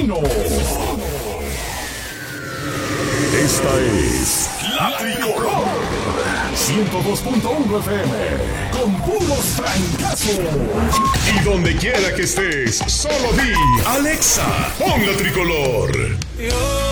Matutino. Esta es La Tricolor 102.1 FM con puros trancazos. Y donde quiera que estés, solo di Alexa, pon La Tricolor.